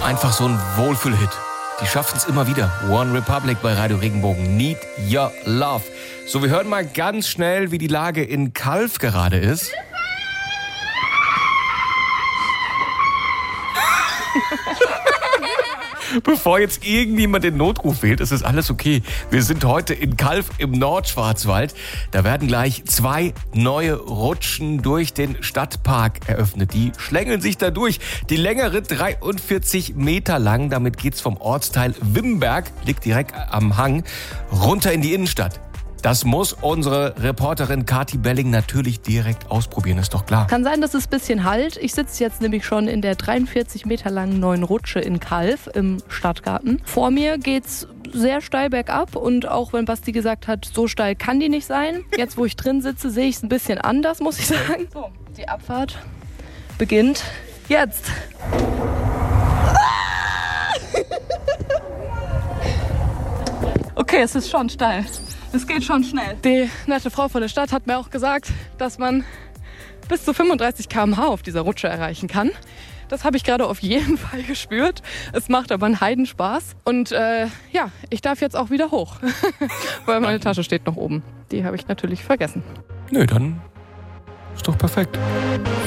Einfach so ein Wohlfühlhit. Die schaffen es immer wieder. One Republic bei Radio Regenbogen. Need Your Love. So, wir hören mal ganz schnell, wie die Lage in Calw gerade ist. Bevor jetzt irgendjemand den Notruf wählt, ist es alles okay. Wir sind heute in Calw im Nordschwarzwald. Da werden gleich 2 neue Rutschen durch den Stadtpark eröffnet. Die schlängeln sich da durch. Die längere 43 Meter lang. Damit geht's vom Ortsteil Wimberg, liegt direkt am Hang, runter in die Innenstadt. Das muss unsere Reporterin Kati Belling natürlich direkt ausprobieren, ist doch klar. Kann sein, dass es ein bisschen halt. Ich sitze jetzt nämlich schon in der 43 Meter langen neuen Rutsche in Calw im Stadtgarten. Vor mir geht's sehr steil bergab und auch wenn Basti gesagt hat, so steil kann die nicht sein. Jetzt, wo ich drin sitze, sehe ich es ein bisschen anders, muss ich sagen. So, die Abfahrt beginnt jetzt. Okay, es ist schon steil. Es geht schon schnell. Die nette Frau von der Stadt hat mir auch gesagt, dass man bis zu 35 km/h auf dieser Rutsche erreichen kann. Das habe ich gerade auf jeden Fall gespürt. Es macht aber einen Heidenspaß. Und ich darf jetzt auch wieder hoch, weil meine Tasche steht noch oben. Die habe ich natürlich vergessen. Nö, dann ist doch perfekt.